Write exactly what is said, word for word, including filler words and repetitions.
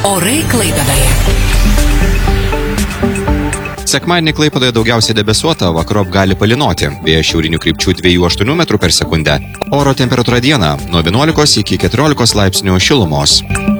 Orai Klaipėdoje. Sekmadienį Klaipėdoje daugiausiai debesuota, vakarop gali palynoti. Vėjas šiaurinių krypčių dviejų aštuonių metrų per sekundę. Oro temperatūra dieną nuo vienuolikos iki keturiolikos laipsnių šilumos.